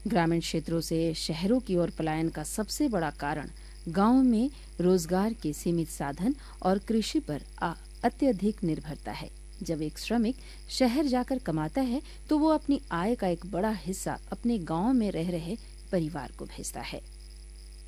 ग्रामीण क्षेत्रों से शहरों की ओर पलायन का सबसे बड़ा कारण गांव में रोजगार के सीमित साधन और कृषि पर अत्यधिक निर्भरता है। जब एक श्रमिक शहर जाकर कमाता है तो वो अपनी आय का एक बड़ा हिस्सा अपने गांव में रह रहे परिवार को भेजता है।